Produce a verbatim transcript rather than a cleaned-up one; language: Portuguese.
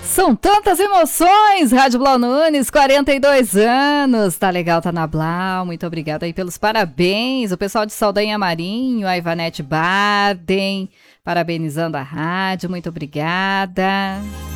São tantas emoções, Rádio Blau Nunes, quarenta e dois anos, tá legal, tá na Blau, muito obrigada aí pelos parabéns, o pessoal de Saldanha Marinho, a Ivanete Barden, parabenizando a rádio, muito obrigada.